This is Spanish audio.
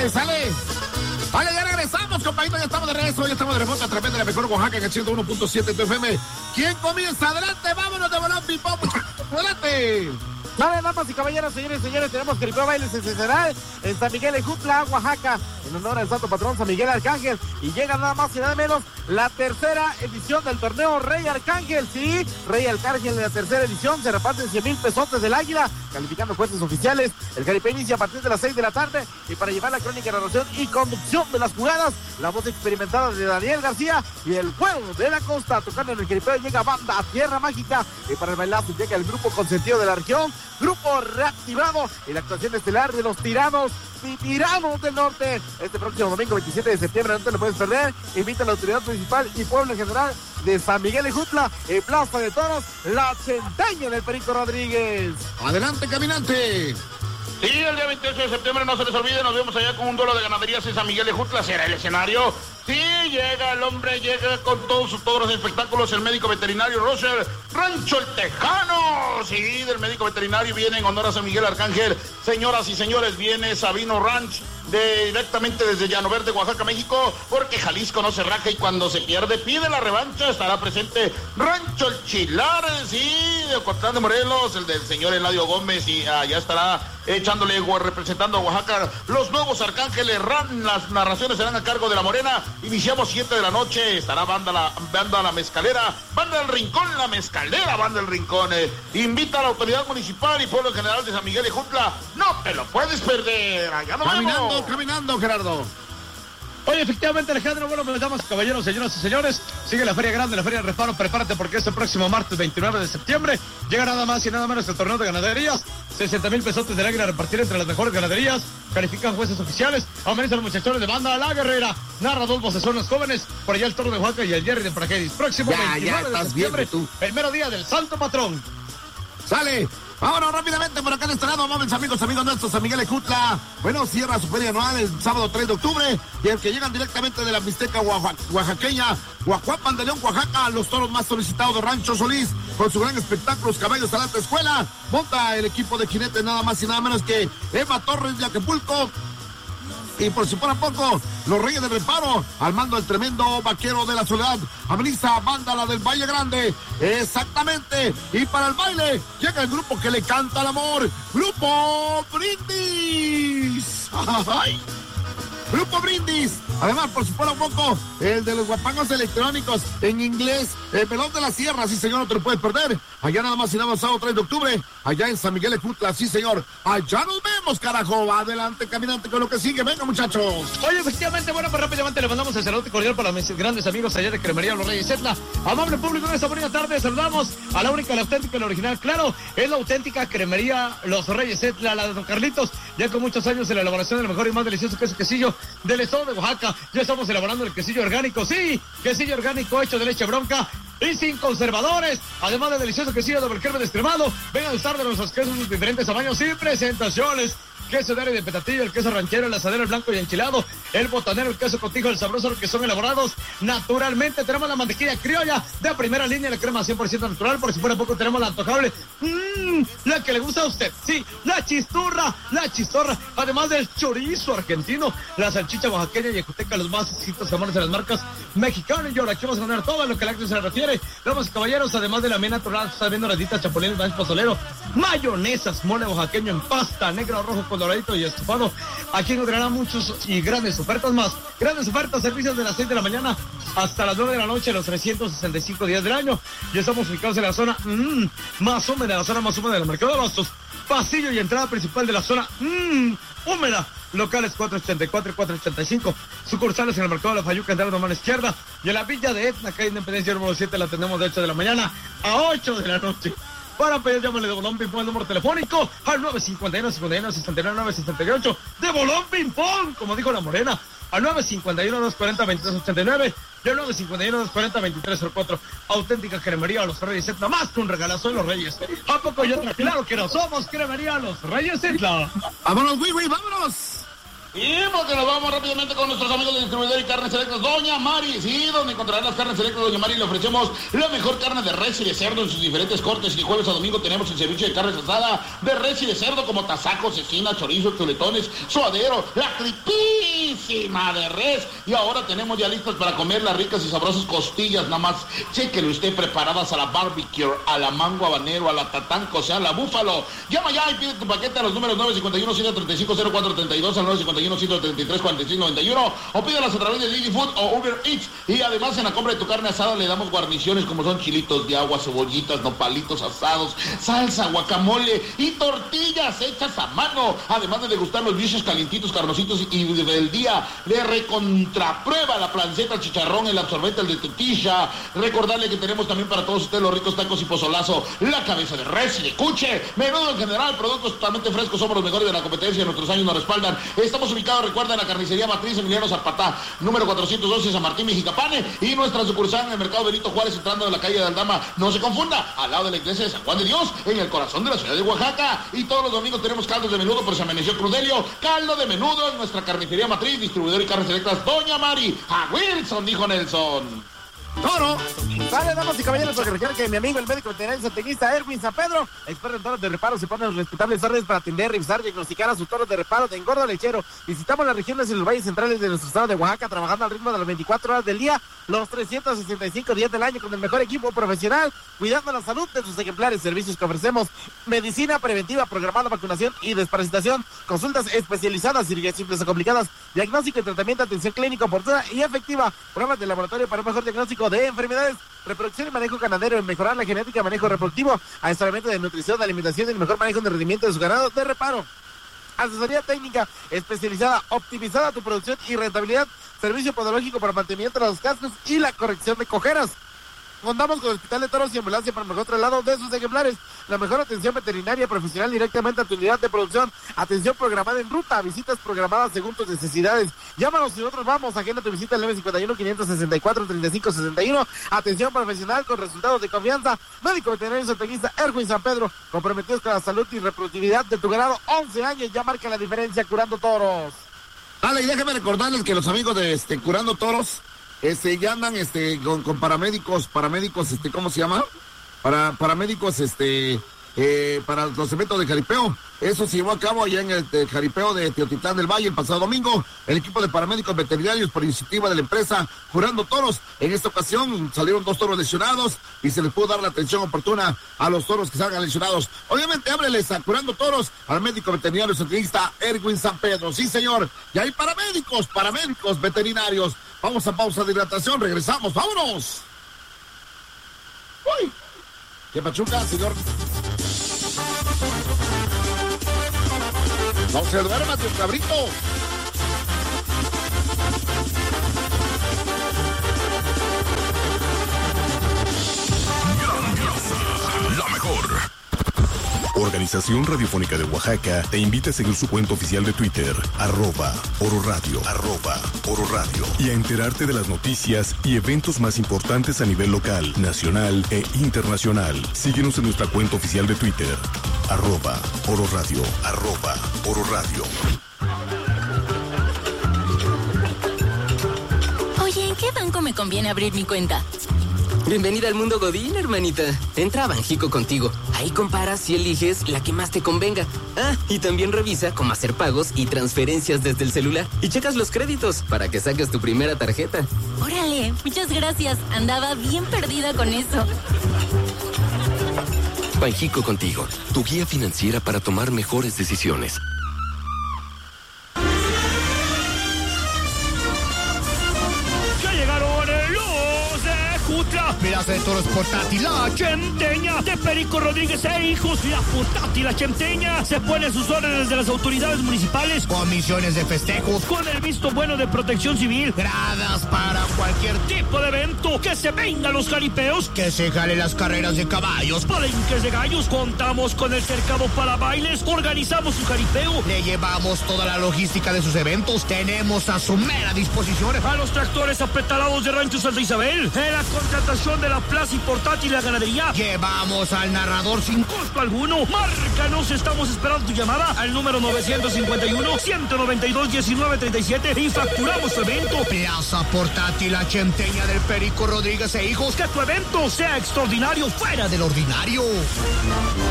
Sale. Vale, ya regresamos, compañito, ya estamos de regreso, ya estamos de remoto a través de la mejor Oaxaca en el 101.7 FM. ¿Quién comienza? Adelante, vámonos de Bolón Ping-Pong, adelante. Vale, damas y caballeros, señores y señores, tenemos que el baile se celebrará en San Miguel Ejutla, Oaxaca, en honor al santo patrón San Miguel Arcángel, y llega nada más y nada menos la tercera edición del torneo Rey Arcángel. Sí, Rey Arcángel en la tercera edición, se reparten 100,000 pesotes del Águila, calificando fuentes oficiales. El Caripe inicia a partir de las 6 de la tarde, y para llevar la crónica, narración y conducción de las jugadas, la voz experimentada de Daniel García y el juego de la costa. Tocando en el Caripe llega Banda Tierra Mágica, y para el bailazo llega el grupo consentido de la región, Grupo Reactivado, y la actuación estelar de los Tiranos del Norte. Este próximo domingo 27 de septiembre, no te lo puedes perder. Invita a la autoridad principal y pueblo en general de San Miguel Ejutla, en Plaza de Toros, la Centeña del Perico Rodríguez. Adelante, caminante. Sí, el día 28 de septiembre, no se les olvide, nos vemos allá con un duelo de ganaderías en San Miguel Ejutla. Será el escenario. Sí, llega el hombre, llega con todos los espectáculos, el médico veterinario Roger Rancho El Tejano. Sí, del médico veterinario viene en honor a San Miguel Arcángel. Señoras y señores, viene Sabino Ranch directamente desde Llano Verde, Oaxaca, México, porque Jalisco no se raja y cuando se pierde pide la revancha. Estará presente Rancho El Chilar, sí, de Ocotlán de Morelos, el del señor Eladio Gómez, y allá estará echándole representando a Oaxaca los nuevos Arcángeles. Las narraciones serán a cargo de La Morena. Iniciamos 7 de la noche, estará banda la Mezcalera, Banda del Rincón, la Mezcalera, Banda del Rincón. Invita a la autoridad municipal y pueblo en general de San Miguel Ejutla. No te lo puedes perder. Allá nos vemos. Caminando, Gerardo. Oye, efectivamente, Alejandro, bueno, pues damas y caballeros, señoras y señores, sigue la Feria Grande, la Feria de Reparo. Prepárate porque este próximo martes 29 de septiembre llega nada más y nada menos el torneo de ganaderías. 60,000 pesotes del Águila a repartir entre las mejores ganaderías. Califican jueces oficiales. Amenizan los muchachones de Banda La Guerrera. Narra dos voces, son los jóvenes. Por allá el Toro de Oaxaca y el Jerry de Prajedis. Próximo 29 de septiembre, el mero día del Santo Patrón. Sale. Vámonos rápidamente por acá en este lado, vamos amigos nuestros, San Miguel Ejutla. Bueno, cierra su feria anual el sábado 3 de octubre, y el que llegan directamente de la Mixteca oaxaqueña, Guajuapan de León, Oaxaca, los toros más solicitados de Rancho Solís, con su gran espectáculo, los caballos a la alta escuela. Monta el equipo de jinetes nada más y nada menos que Eva Torres de Acapulco. Y por si fuera poco, los Reyes del Reparo, al mando del tremendo Vaquero de la Soledad, ameniza Banda la del Valle Grande. Exactamente. Y para el baile llega el grupo que le canta al amor, Grupo Brindis. ¡Ay! Grupo Brindis. Además, por si fuera poco, el de los guapangos electrónicos en inglés, el Pelón de la Sierra, sí señor, no te lo puedes perder. Allá nada más y nada más, sábado 3 de octubre, allá en San Miguel Ejutla, sí señor. Allá nos vemos, carajo. Adelante, caminante, con lo que sigue. Venga, muchachos. Oye, efectivamente, bueno, pues rápidamente le mandamos el saludo cordial para mis grandes amigos allá de Cremería Los Reyes Etla. Amable público, en esta bonita tarde saludamos a la única, la auténtica, la original. Claro, es la auténtica Cremería Los Reyes Etla, la de Don Carlitos, ya con muchos años en la elaboración del mejor y más delicioso quesillo del estado de Oaxaca. Ya estamos elaborando el quesillo orgánico, sí, quesillo orgánico hecho de leche bronca y sin conservadores, además de delicioso quesillo doble crema descremado. Vengan a gustar de nuestros quesos de diferentes tamaños y presentaciones. Queso de área de petatillo, el queso ranchero, el asadero, el blanco y enchilado, el botanero, el queso contigo, el sabroso, que son elaborados naturalmente. Tenemos la mantequilla criolla de primera línea, la crema 100% natural. Por si fuera poco, tenemos la antojable, la que le gusta a usted, sí, la chistorra, además del chorizo argentino, la salchicha oaxaqueña y ejuteca, los más exquisitos jamones de las marcas mexicanas. Y ahora aquí vamos a poner todo lo que lácteo se refiere. Damas y caballeros, además de la mena natural, está viendo ratitas, chapulines, maíz pozolero, mayonesas, mole oaxaqueño en pasta, negro, rojo, con doradito y estufado. Aquí encontrarán muchos y grandes ofertas más. Grandes ofertas, servicios de las 6 de la mañana hasta las 9 de la noche, los 365 días del año. Ya estamos ubicados en la zona más húmeda, la zona más húmeda del mercado de Abastos. Pasillo y entrada principal de la zona húmeda. Locales 484 y 485. Sucursales en el mercado de la Fayuca, entrada a mano izquierda. Y en la villa de Etna, calle Independencia número 7, la tenemos de 8 de la mañana a 8 de la noche. Para pedir, llámale de Bolón Ping-Pong, el número telefónico al 951-51-69-68 de Bolón Ping-Pong, como dijo la Morena, al 951-240-2389 y al 951-240-2304. Auténtica Cremería Los Reyes Etla, más que un regalazo de los Reyes. ¿A poco yo claro que no somos Cremería Los Reyes Etla? Vámonos, güey, vámonos. Y porque nos vamos rápidamente con nuestros amigos de distribuidor y carnes selectas Doña Mari. Sí, donde encontrarán las carnes selectas Doña Mari. Le ofrecemos la mejor carne de res y de cerdo en sus diferentes cortes. Y de jueves a domingo tenemos el servicio de carnes asada de res y de cerdo como tasaco, cecina, chorizo, chuletones, suadero, la tripísima de res. Y ahora tenemos ya listas para comer las ricas y sabrosas costillas. Nada más chéquelo usted, preparadas a la barbecue, a la mango habanero, a la tatanco, o sea, a la búfalo. Llama ya y pide tu paquete a los números 951-135-0432 al 951-133-4691 o pídelas a través de Didi Food o Uber Eats. Y además en la compra de tu carne asada le damos guarniciones como son chilitos de agua, cebollitas, nopalitos asados, salsa, guacamole y tortillas hechas a mano. Además de degustar los bichos calientitos, carnositos y del día, le recontraprueba la planceta, el chicharrón, el absorbente, el de tetilla. Recordarle que tenemos también para todos ustedes los ricos tacos y pozolazo, la cabeza de res y de cuche, menudo en general, productos totalmente frescos. Somos los mejores de la competencia, nuestros años nos respaldan. Estamos ubicados, recuerda, en la carnicería Matriz Emiliano Zapata, número 412, San Martín, Mexicapane, y nuestra sucursal en el mercado Benito Juárez, entrando en la calle de Aldama. No se confunda, al lado de la iglesia de San Juan de Dios, en el corazón de la ciudad de Oaxaca. Y todos los domingos tenemos caldos de menudo, pero se amaneció Crudelio. Caldo de menudo en nuestra carnicería Matriz, distribuidor y carnes selectas Doña Mari. A Wilson, dijo Nelson. ¡Toro! Vale, damas y caballeros, porque requiere que mi amigo el médico veterinario santiaguista Erwin San Pedro, experto en toros de reparo, se pone en respetables órdenes para atender, revisar, diagnosticar a sus toros de reparo de engordo lechero. Visitamos las regiones y los valles centrales de nuestro estado de Oaxaca, trabajando al ritmo de las 24 horas del día, los 365 días del año, con el mejor equipo profesional, cuidando la salud de sus ejemplares. Servicios que ofrecemos: medicina preventiva, programada, vacunación y desparasitación, consultas especializadas, cirugías simples o complicadas, diagnóstico y tratamiento, atención clínica oportuna y efectiva, pruebas de laboratorio para un mejor diagnóstico de enfermedades, reproducción y manejo ganadero, en mejorar la genética, manejo reproductivo, asesoramiento de nutrición, de alimentación y el mejor manejo de rendimiento de su ganado de reparo. Asesoría técnica especializada, optimizada tu producción y rentabilidad, servicio podológico para mantenimiento de los cascos y la corrección de cojeras. Contamos con hospital de toros y ambulancia para el mejor traslado de sus ejemplares. La mejor atención veterinaria profesional directamente a tu unidad de producción. Atención programada en ruta. Visitas programadas según tus necesidades. Llámanos y nosotros vamos. Agenda tu visita al 951-564-3561. Atención profesional con resultados de confianza. Médico veterinario santiaguista Erwin San Pedro. Comprometidos con la salud y reproductividad de tu ganado. 11 años ya marca la diferencia curando toros. Dale, y déjeme recordarles que los amigos de Curando Toros ya andan con paramédicos, ¿cómo se llama? Paramédicos, para los eventos de jaripeo. Eso se llevó a cabo allá en el jaripeo de Teotitlán del Valle el pasado domingo. El equipo de paramédicos veterinarios, por iniciativa de la empresa Curando Toros, en esta ocasión salieron 2 toros lesionados y se les pudo dar la atención oportuna a los toros que salgan lesionados. Obviamente, hábleles a Curando Toros, al médico veterinario santiaguista Erwin San Pedro. Sí, señor. Y hay paramédicos veterinarios. Vamos a pausa de hidratación, regresamos, ¡vámonos! ¡Uy! ¿Qué pachuca, señor? No se duerma, tu cabrito. La mejor. Organización Radiofónica de Oaxaca te invita a seguir su cuenta oficial de Twitter, @ororadio, @ororadio, y a enterarte de las noticias y eventos más importantes a nivel local, nacional e internacional. Síguenos en nuestra cuenta oficial de Twitter, @ororadio, @ororadio. Oye, ¿en qué banco me conviene abrir mi cuenta? Bienvenida al mundo Godín, hermanita. Entra a Banjico Contigo. Ahí comparas y eliges la que más te convenga. Ah, y también revisa cómo hacer pagos y transferencias desde el celular. Y checas los créditos para que saques tu primera tarjeta. Órale, muchas gracias. Andaba bien perdida con eso. Banjico Contigo, tu guía financiera para tomar mejores decisiones. Plaza de Toros Portátil La Chemteña de Perico Rodríguez e Hijos. La Portátil La Chemteña se pone a sus órdenes de las autoridades municipales. Comisiones de festejos con el visto bueno de Protección Civil. Gradas para cualquier tipo de evento. Que se vengan los jaripeos. Que se jalen las carreras de caballos. Palenques de gallos. Contamos con el cercado para bailes. Organizamos su jaripeo. Le llevamos toda la logística de sus eventos. Tenemos a su mera disposición a los tractores apetalados de Rancho Santa Isabel. En la contratación promoción de la Plaza y Portátil La Ganadería. Llevamos al narrador sin costo alguno. Márcanos, estamos esperando tu llamada al número 951-192-1937 y facturamos tu evento. Plaza Portátil La Chemteña del Perico Rodríguez e Hijos. Que tu evento sea extraordinario, fuera del ordinario.